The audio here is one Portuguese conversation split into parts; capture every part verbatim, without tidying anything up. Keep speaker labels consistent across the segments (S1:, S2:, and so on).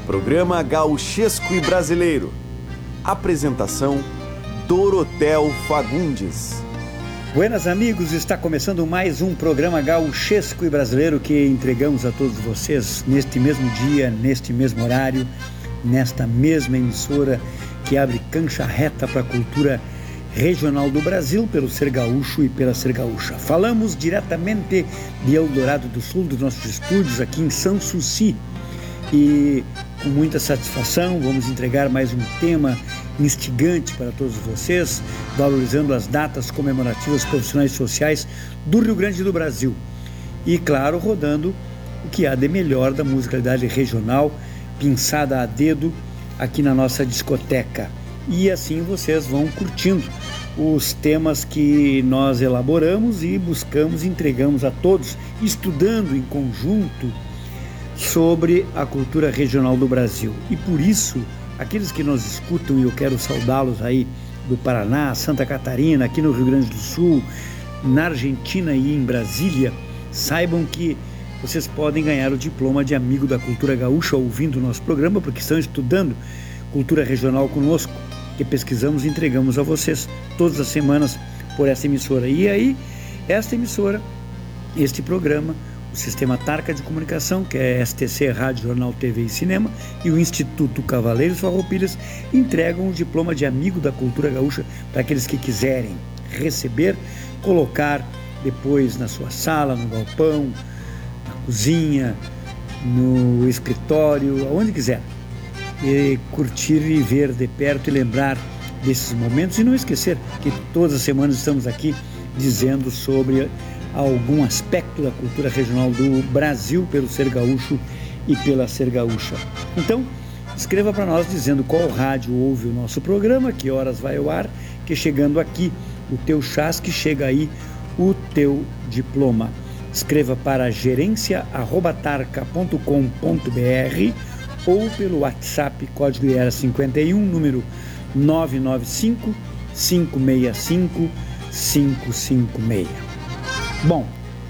S1: Programa Gauchesco e Brasileiro. Apresentação: Dorotel Fagundes.
S2: Buenas amigos, está começando mais um programa Gauchesco e Brasileiro que entregamos a todos vocês neste mesmo dia, neste mesmo horário, nesta mesma emissora que abre cancha reta para a cultura regional do Brasil pelo Ser Gaúcho e pela Ser Gaúcha. Falamos diretamente de Eldorado do Sul, dos nossos estúdios aqui em São Suci, e com muita satisfação vamos entregar mais um tema instigante para todos vocês, valorizando as datas comemorativas profissionais e sociais do Rio Grande do Brasil e, claro, rodando o que há de melhor da musicalidade regional, pinçada a dedo aqui na nossa discoteca. E assim vocês vão curtindo os temas que nós elaboramos e buscamos e entregamos a todos, estudando em conjunto sobre a cultura regional do Brasil. E por isso, aqueles que nos escutam, e eu quero saudá-los aí do Paraná, Santa Catarina, aqui no Rio Grande do Sul, na Argentina e em Brasília, saibam que vocês podem ganhar o diploma de amigo da cultura gaúcha ouvindo o nosso programa, porque estão estudando cultura regional conosco, que pesquisamos e entregamos a vocês todas as semanas por essa emissora. E aí, esta emissora, este programa, o Sistema Tarca de Comunicação, que é S T C, Rádio, Jornal, T V e Cinema, e o Instituto Cavaleiros Farroupilhas entregam o diploma de amigo da cultura gaúcha para aqueles que quiserem receber, colocar depois na sua sala, no galpão, na cozinha, no escritório, aonde quiser. E curtir e ver de perto e lembrar desses momentos e não esquecer que todas as semanas estamos aqui dizendo sobre algum aspecto da cultura regional do Brasil pelo Ser Gaúcho e pela Ser Gaúcha. Então, escreva para nós dizendo qual rádio ouve o nosso programa, que horas vai ao ar, que chegando aqui o teu chasque, chega aí o teu diploma. Escreva para gerência arroba tarca ponto com ponto br ou pelo WhatsApp, código I E R A cinquenta e um, número nove nove cinco, cinco seis cinco, cinco cinco seis. Bom,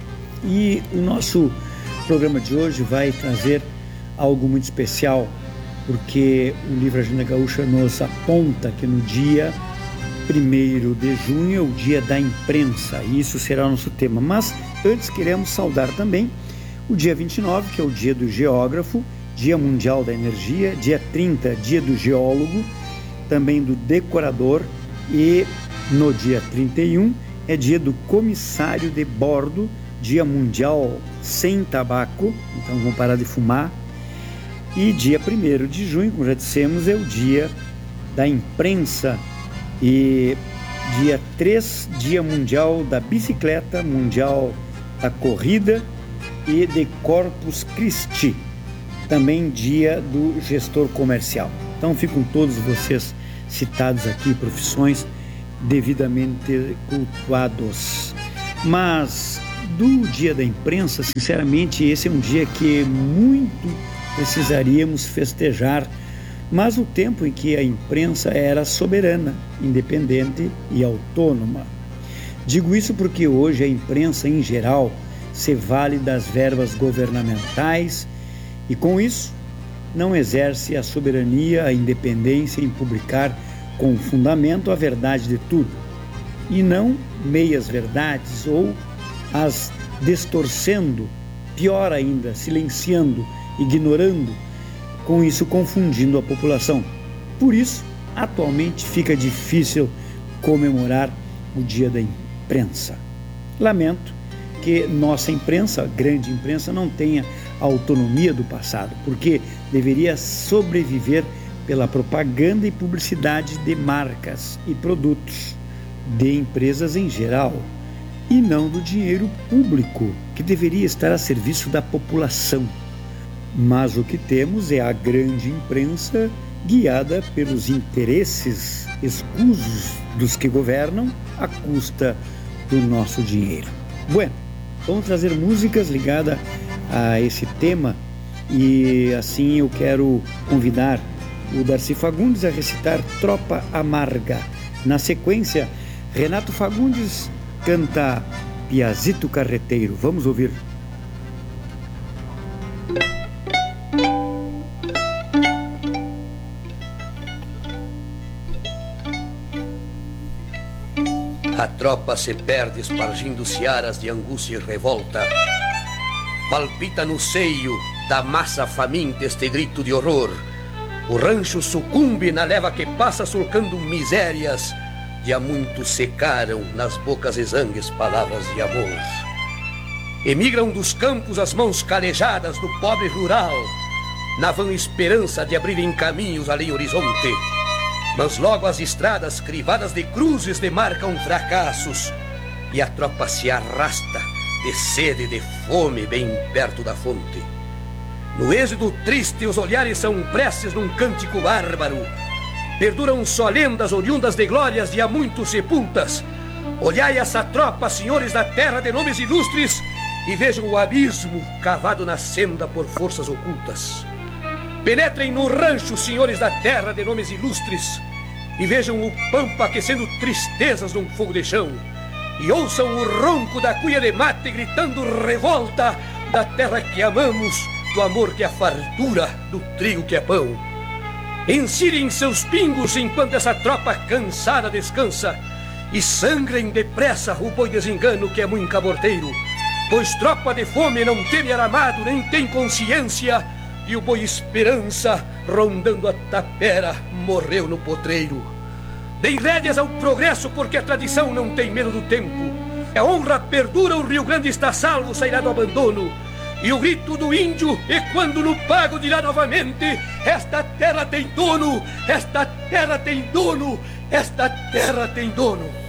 S2: e o nosso programa de hoje vai trazer algo muito especial, porque o livro Agenda Gaúcha nos aponta que no dia primeiro de junho é o dia da imprensa, e isso será o nosso tema. Mas antes queremos saudar também o dia vinte e nove, que é o dia do geógrafo, Dia Mundial da Energia, dia trinta, dia do geólogo, também do decorador, e no dia trinta e um é dia do comissário de bordo, dia mundial sem tabaco, então vamos parar de fumar, e dia primeiro de junho, como já dissemos, é o dia da imprensa, e dia três, dia mundial da bicicleta, mundial da corrida e de Corpus Christi, também dia do gestor comercial. Então ficam todos vocês citados aqui, profissões devidamente cultuados. Mas do dia da imprensa, sinceramente, esse é um dia que muito precisaríamos festejar, mas o tempo em que a imprensa era soberana, independente e autônoma. Digo isso porque hoje a imprensa em geral se vale das verbas governamentais e com isso não exerce a soberania, a independência em publicar com fundamento a verdade de tudo, e não meias verdades ou as distorcendo, pior ainda, silenciando, ignorando, com isso confundindo a população. Por isso, atualmente fica difícil comemorar o dia da imprensa. Lamento que nossa imprensa, a grande imprensa, não tenha a autonomia do passado, porque deveria sobreviver pela propaganda e publicidade de marcas e produtos, de empresas em geral, e não do dinheiro público, que deveria estar a serviço da população. Mas o que temos é a grande imprensa guiada pelos interesses escusos dos que governam à custa do nosso dinheiro. Bueno, vamos trazer músicas ligadas a esse tema, e assim eu quero convidar o Darcy Fagundes a recitar Tropa Amarga. Na sequência, Renato Fagundes canta Piazito Carreteiro. Vamos ouvir.
S3: A tropa se perde espargindo searas de angústia e revolta. Palpita no seio da massa faminta este grito de horror. O rancho sucumbe na leva que passa surcando misérias. De a muito secaram nas bocas exangues palavras de amor. Emigram dos campos as mãos calejadas do pobre rural, na vã esperança de abrirem caminhos além horizonte. Mas logo as estradas crivadas de cruzes demarcam fracassos, e a tropa se arrasta de sede e de fome bem perto da fonte. No êxodo triste os olhares são preces num cântico bárbaro. Perduram só lendas oriundas de glórias de há muito sepultas. Olhai essa tropa, senhores da terra de nomes ilustres, e vejam o abismo cavado na senda por forças ocultas. Penetrem no rancho, senhores da terra de nomes ilustres, e vejam o pampa aquecendo tristezas num fogo de chão. E ouçam o ronco da cuia de mate gritando revolta da terra que amamos, do amor que é fartura, do trigo que é pão. Ensirem seus pingos enquanto essa tropa cansada descansa, e sangrem depressa o boi desengano que é muito caborteiro, pois tropa de fome não teme aramado nem tem consciência, e o boi esperança, rondando a tapera, morreu no potreiro. Deem rédeas ao progresso, porque a tradição não tem medo do tempo. A honra perdura, o Rio Grande está salvo, sairá do abandono. E o grito do índio, e quando no pago dirá novamente: esta terra tem dono, esta terra tem dono, esta terra tem dono.